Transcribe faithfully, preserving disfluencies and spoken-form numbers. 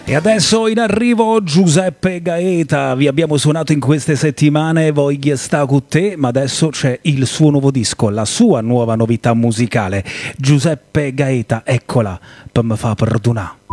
E adesso in arrivo Giuseppe Gaeta, vi abbiamo suonato in queste settimane Voglio sta con te, ma adesso c'è il suo nuovo disco, la sua nuova novità musicale. Giuseppe Gaeta, eccola, per me fa perdonare.